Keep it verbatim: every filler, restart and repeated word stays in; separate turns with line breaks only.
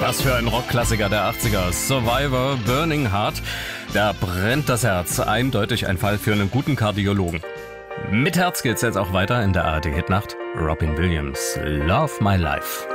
Was für ein Rockklassiker der achtziger. Survivor, Burning Heart. Da brennt das Herz. Eindeutig ein Fall für einen guten Kardiologen. Mit Herz geht's jetzt auch weiter in der A R D Hitnacht. Robin Williams, Love My Life.